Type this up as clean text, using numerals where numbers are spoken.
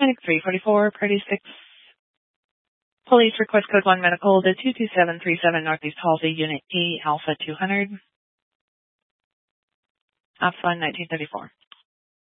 Clinic 344, Party 6. Police request code 1 medical to 22737 Northeast Halsey, Unit E, Alpha 200. Alpha 1934.